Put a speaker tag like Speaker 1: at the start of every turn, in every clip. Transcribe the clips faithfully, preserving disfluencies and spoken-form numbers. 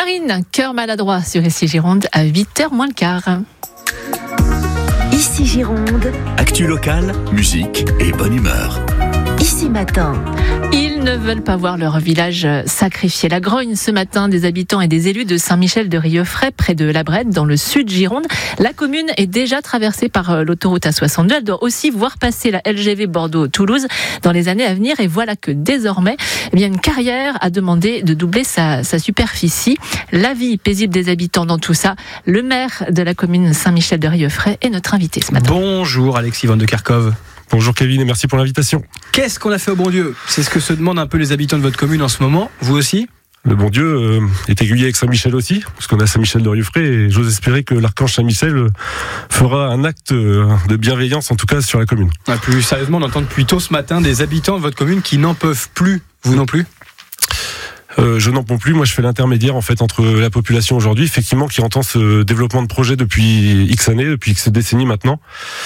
Speaker 1: Marine, cœur maladroit sur Ici Gironde à huit heures moins le quart.
Speaker 2: Ici Gironde.
Speaker 3: Actu locale, musique et bonne humeur.
Speaker 2: Ici Matin.
Speaker 1: Ils ne veulent pas voir leur village sacrifié. La grogne ce matin des habitants et des élus de Saint-Michel-de-Rieuffray, près de La Brède, dans le sud Gironde. La commune est déjà traversée par l'autoroute A soixante-deux. Elle doit aussi voir passer la L G V Bordeaux-Toulouse dans les années à venir. Et voilà que désormais, eh bien, une carrière a demandé de doubler sa, sa superficie. La vie paisible des habitants dans tout ça. Le maire de la commune Saint-Michel-de-Rieuffray est notre invité ce matin.
Speaker 4: Bonjour Alexis Van de Kerkhove.
Speaker 5: Bonjour Kevin et merci pour l'invitation.
Speaker 4: Qu'est-ce qu'on a fait au bon Dieu ? C'est ce que se demandent un peu les habitants de votre commune en ce moment, vous aussi ?
Speaker 5: Le bon Dieu euh, est aiguillé avec Saint-Michel aussi, parce qu'on a Saint-Michel-de-Rieuffray et j'ose espérer que l'archange Saint-Michel euh, fera un acte euh, de bienveillance en tout cas sur la commune.
Speaker 4: Ouais, plus sérieusement, on entend depuis tôt ce matin des habitants de votre commune qui n'en peuvent plus, vous non plus ?
Speaker 5: Euh, je n'en peux plus. Moi, je fais l'intermédiaire en fait entre la population aujourd'hui, effectivement, qui entend ce développement de projet depuis X années, depuis X décennies maintenant.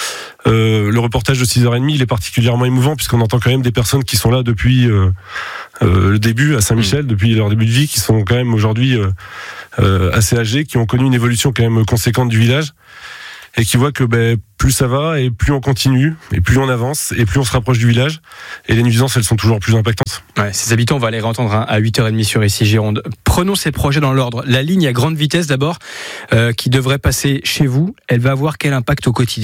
Speaker 5: Euh, le reportage de six heures trente, il est particulièrement émouvant puisqu'on entend quand même des personnes qui sont là depuis euh, euh, le début à Saint-Michel, mmh. depuis leur début de vie, qui sont quand même aujourd'hui euh, euh, assez âgés, qui ont connu une évolution quand même conséquente du village. Et qui voit que ben, plus ça va et plus on continue et plus on avance et plus on se rapproche du village et les nuisances elles sont toujours plus impactantes.
Speaker 4: Ouais, ces habitants on va les réentendre hein, à huit heures trente sur Ici Gironde. Prenons ces projets dans l'ordre. La ligne à grande vitesse d'abord euh, qui devrait passer chez vous, elle va avoir quel impact au quotidien ?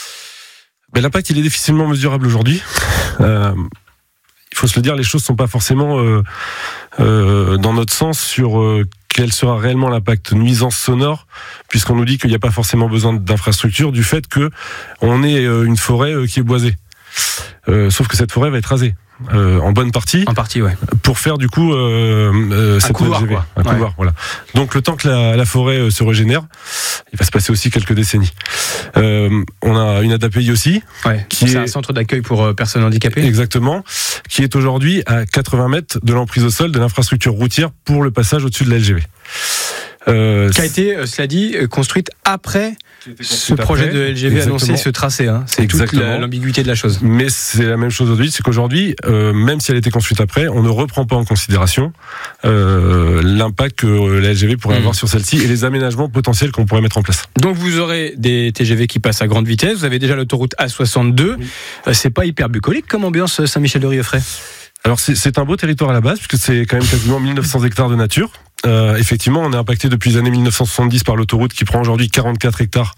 Speaker 5: Ben, l'impact il est difficilement mesurable aujourd'hui. Euh, il faut se le dire, les choses ne sont pas forcément euh, euh, dans notre sens sur euh, quel sera réellement l'impact nuisance sonore, puisqu'on nous dit qu'il n'y a pas forcément besoin d'infrastructures du fait que on est une forêt qui est boisée. Euh, sauf que cette forêt va être rasée. Euh, en bonne partie,
Speaker 4: en partie, ouais.
Speaker 5: Pour faire du coup euh, euh, cette
Speaker 4: couloir,
Speaker 5: L G V,
Speaker 4: quoi.
Speaker 5: un
Speaker 4: Ouais.
Speaker 5: couloir, voilà. Donc le temps que la, la forêt euh, se régénère, il va se passer aussi quelques décennies. Euh, on a une A D A P I aussi,
Speaker 4: ouais.
Speaker 5: qui
Speaker 4: c'est
Speaker 5: est
Speaker 4: un centre d'accueil pour euh, personnes handicapées.
Speaker 5: Exactement, qui est aujourd'hui à quatre-vingts mètres de l'emprise au sol de l'infrastructure routière pour le passage au-dessus de la L G V.
Speaker 4: Euh, qui a été, euh, cela dit, construite après ce projet après, de L G V
Speaker 5: exactement.
Speaker 4: Annoncé, ce tracé. Hein. C'est exactement. Toute la, l'ambiguïté de la chose.
Speaker 5: Mais c'est la même chose aujourd'hui, c'est qu'aujourd'hui, euh, même si elle a été construite après, on ne reprend pas en considération euh, l'impact que la L G V pourrait mmh. avoir sur celle-ci et les aménagements potentiels qu'on pourrait mettre en place.
Speaker 4: Donc vous aurez des T G V qui passent à grande vitesse, vous avez déjà l'autoroute A soixante-deux. Oui. Euh, c'est pas hyper bucolique comme ambiance Saint-Michel-de-Rieuffray ?
Speaker 5: Alors c'est, c'est un beau territoire à la base, puisque c'est quand même quasiment mille neuf cents hectares de nature. Euh, effectivement, on est impacté depuis les années mille neuf cent soixante-dix par l'autoroute qui prend aujourd'hui quarante-quatre hectares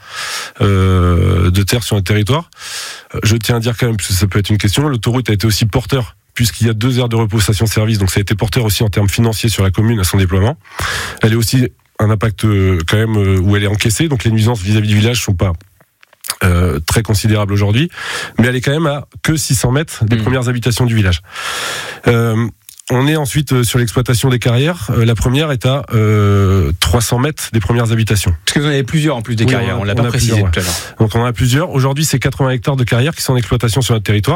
Speaker 5: euh, de terre sur notre territoire. Euh, je tiens à dire quand même, parce que ça peut être une question, l'autoroute a été aussi porteur, puisqu'il y a deux aires de repos station-service, donc ça a été porteur aussi en termes financiers sur la commune à son déploiement. Elle est aussi un impact euh, quand même euh, où elle est encaissée, donc les nuisances vis-à-vis du village sont pas Euh, très considérable aujourd'hui, mais elle est quand même à que six cents mètres des mmh. premières habitations du village. Euh, on est ensuite euh, sur l'exploitation des carrières. Euh, la première est à euh, trois cents mètres des premières habitations.
Speaker 4: Parce que vous en avez plusieurs en plus des oui, carrières, on, a, on l'a on pas précisé tout à l'heure.
Speaker 5: Donc on en a plusieurs. Aujourd'hui, c'est quatre-vingts hectares de carrières qui sont en exploitation sur notre territoire.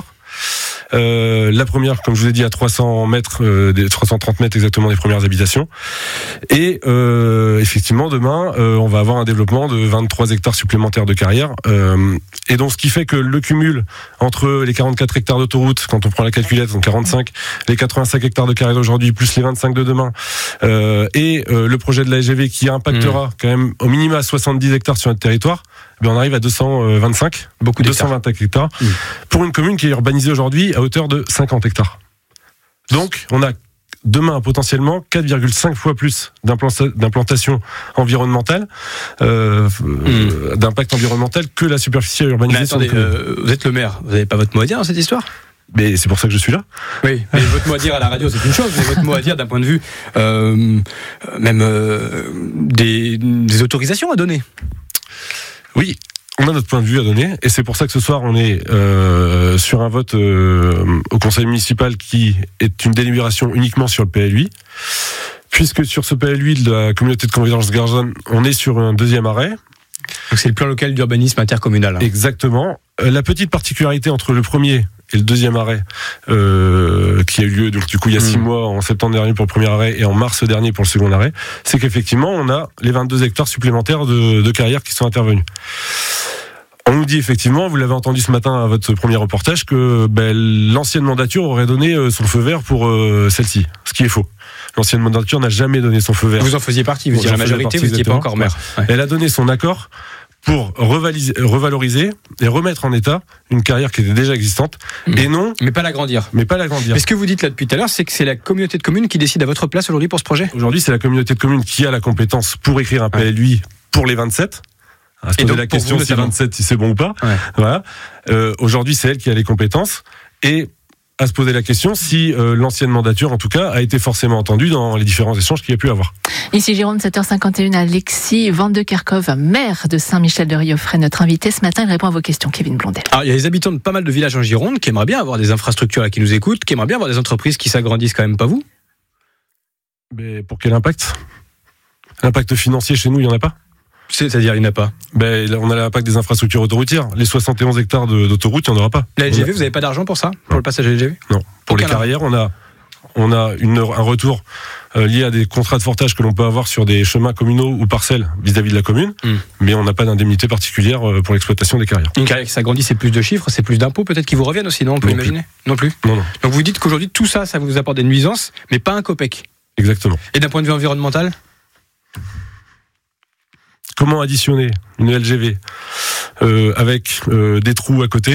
Speaker 5: Euh, la première, comme je vous ai dit, à trois cents mètres, euh, des trois cent trente mètres exactement des premières habitations. Et euh, effectivement, demain, euh, on va avoir un développement de vingt-trois hectares supplémentaires de carrière. Euh, et donc, ce qui fait que le cumul entre les quarante-quatre hectares d'autoroute, quand on prend la calculette, donc quarante-cinq, les quatre-vingt-cinq hectares de carrière d'aujourd'hui, plus les vingt-cinq de demain, euh, et euh, le projet de la L G V qui impactera mmh. quand même au minimum soixante-dix hectares sur notre territoire, ben on arrive à deux cent vingt-cinq,
Speaker 4: beaucoup
Speaker 5: deux cent vingt hectares, mmh. pour une commune qui est urbanisée aujourd'hui à hauteur de cinquante hectares. Donc, on a demain potentiellement quatre virgule cinq fois plus d'implantation environnementale, euh, mmh. d'impact environnemental que la superficie urbanisée.
Speaker 4: Mais attendez, euh, vous êtes le maire, vous n'avez pas votre mot à dire dans cette histoire ?
Speaker 5: Mais c'est pour ça que je suis là.
Speaker 4: Oui, mais votre mot à dire à la radio c'est une chose, mais votre mot à dire d'un point de vue euh, même euh, des, des autorisations à donner.
Speaker 5: Oui, on a notre point de vue à donner, et c'est pour ça que ce soir on est euh, sur un vote euh, au conseil municipal qui est une délibération uniquement sur le P L U I, puisque sur ce P L U I de la communauté de convergence Garzonne, on est sur un deuxième arrêt.
Speaker 4: Donc c'est le plan local d'urbanisme intercommunal. Hein.
Speaker 5: Exactement. La petite particularité entre le premier et le deuxième arrêt, euh, qui a eu lieu donc du coup il y a six mmh. mois, en septembre dernier pour le premier arrêt et en mars dernier pour le second arrêt, c'est qu'effectivement on a les vingt-deux hectares supplémentaires de, de carrières qui sont intervenus. On nous dit effectivement, vous l'avez entendu ce matin à votre premier reportage, que ben, l'ancienne mandature aurait donné son feu vert pour euh, celle-ci, ce qui est faux. L'ancienne mandature n'a jamais donné son feu vert.
Speaker 4: Vous en faisiez partie, vous étiez la majorité, partie, vous n'étiez pas encore maire.
Speaker 5: Ouais. Elle a donné son accord pour revaloriser et remettre en état une carrière qui était déjà existante, mmh. et non...
Speaker 4: Mais pas l'agrandir.
Speaker 5: Mais pas l'agrandir.
Speaker 4: Mais ce que vous dites là depuis tout à l'heure, c'est que c'est la communauté de communes qui décide à votre place aujourd'hui pour ce projet ?
Speaker 5: Aujourd'hui, c'est la communauté de communes qui a la compétence pour écrire un P L U I pour les vingt-sept. À se poser la question si vingt-sept, si c'est bon ou pas. Ouais. Voilà. Euh, aujourd'hui, c'est elle qui a les compétences. Et à se poser la question si euh, l'ancienne mandature, en tout cas, a été forcément entendue dans les différents échanges qu'il y a pu avoir.
Speaker 1: Ici Gironde, sept heures cinquante et une, Alexis Van de Kerkhove, maire de Saint-Michel-de-Rieufray, notre invité ce matin. Il répond à vos questions, Kevin Blondel.
Speaker 4: Alors, il y a les habitants de pas mal de villages en Gironde qui aimeraient bien avoir des infrastructures là, qui nous écoutent, qui aimeraient bien avoir des entreprises qui s'agrandissent quand même, pas vous ?
Speaker 5: Mais pour quel impact ? L'impact financier chez nous, il n'y en a pas ?
Speaker 4: C'est-à-dire, il n'y en a pas.
Speaker 5: Ben, on a l'impact des infrastructures autoroutières. Les soixante et onze hectares de, d'autoroute, il n'y en aura pas.
Speaker 4: La L G V, a... vous n'avez pas d'argent pour ça ? Pour le passage à L G V ?
Speaker 5: Non. Pour
Speaker 4: Aucun
Speaker 5: les carrières, on a, on a une, un retour euh, lié à des contrats de fortage que l'on peut avoir sur des chemins communaux ou parcelles vis-à-vis de la commune, mm. mais on n'a pas d'indemnité particulière pour l'exploitation des carrières.
Speaker 4: Une carrière qui s'agrandit, c'est plus de chiffres, c'est plus d'impôts, peut-être qui vous reviennent aussi, non ? On peut non imaginer plus. Non plus.
Speaker 5: Non, non.
Speaker 4: Donc vous dites qu'aujourd'hui, tout ça, ça vous apporte des nuisances, mais pas un copec.
Speaker 5: Exactement.
Speaker 4: Et d'un point de vue environnemental ?
Speaker 5: Comment additionner une L G V euh, avec euh, des trous à côté ?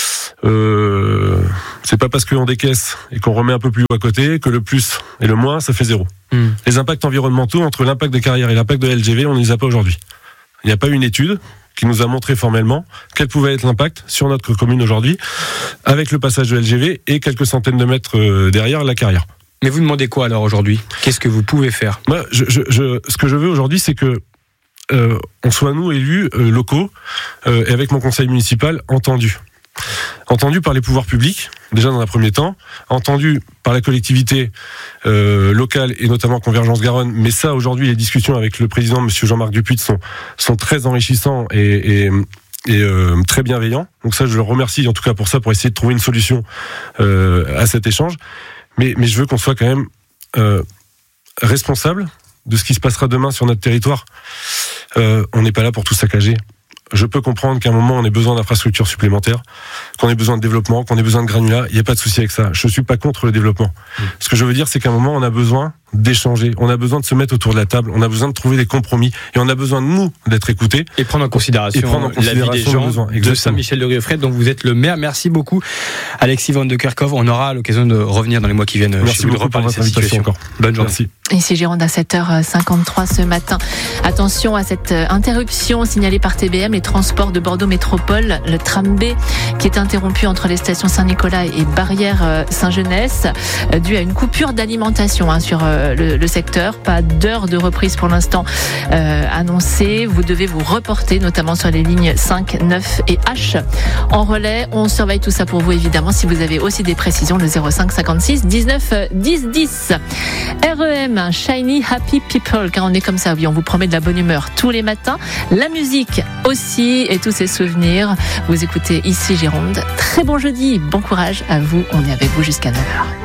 Speaker 5: euh, C'est pas parce qu'on décaisse et qu'on remet un peu plus haut à côté que le plus et le moins, ça fait zéro. Mm. Les impacts environnementaux, entre l'impact des carrières et l'impact de la L G V, on ne les a pas aujourd'hui. Il n'y a pas une étude qui nous a montré formellement quel pouvait être l'impact sur notre commune aujourd'hui avec le passage de L G V et quelques centaines de mètres derrière la carrière.
Speaker 4: Mais vous demandez quoi alors aujourd'hui ? Qu'est-ce que vous pouvez faire ?
Speaker 5: Moi, je, je, je, ce que je veux aujourd'hui, c'est que Euh, on soit nous élus euh, locaux euh, et avec mon conseil municipal entendus. Entendus par les pouvoirs publics, déjà dans un premier temps, entendus par la collectivité euh, locale et notamment Convergence Garonne, mais ça aujourd'hui les discussions avec le président monsieur Jean-Marc Dupuit sont, sont très enrichissants et, et, et euh, très bienveillants. Donc ça je le remercie en tout cas pour ça, pour essayer de trouver une solution euh, à cet échange. Mais, mais je veux qu'on soit quand même euh, responsable de ce qui se passera demain sur notre territoire. Euh, on n'est pas là pour tout saccager. Je peux comprendre qu'à un moment on ait besoin d'infrastructures supplémentaires, qu'on ait besoin de développement, qu'on ait besoin de granulats. Il n'y a pas de souci avec ça. Je suis pas contre le développement. Mmh. Ce que je veux dire, c'est qu'à un moment on a besoin d'échanger, on a besoin de se mettre autour de la table, on a besoin de trouver des compromis et on a besoin de nous d'être écoutés
Speaker 4: et prendre en considération, et prendre en considération la vie des gens de Saint-Michel-de-Rieufray. Donc vous êtes le maire. Merci beaucoup, Alexis Van de Kerkhove. On aura l'occasion de revenir dans les mois qui viennent.
Speaker 5: Merci beaucoup pour votre invitation encore.
Speaker 4: Bonne journée.
Speaker 5: Merci.
Speaker 1: Ici Gironde à sept heures cinquante-trois ce matin. Attention à cette interruption signalée par T B M, les transports de Bordeaux Métropole, le tram B qui est interrompu entre les stations Saint-Nicolas et Barrière Saint-Genès, dû à une coupure d'alimentation hein, sur le, le secteur. Pas d'heure de reprise pour l'instant euh, annoncée. Vous devez vous reporter, notamment sur les lignes cinq, neuf et H. En relais, on surveille tout ça pour vous évidemment. Si vous avez aussi des précisions, le zéro cinq cinquante-six dix-neuf dix dix. R E M, Shiny Happy People, car on est comme ça, oui, on vous promet de la bonne humeur tous les matins. La musique aussi et tous ces souvenirs. Vous écoutez ici Gironde. Très bon jeudi, bon courage à vous. On est avec vous jusqu'à neuf heures.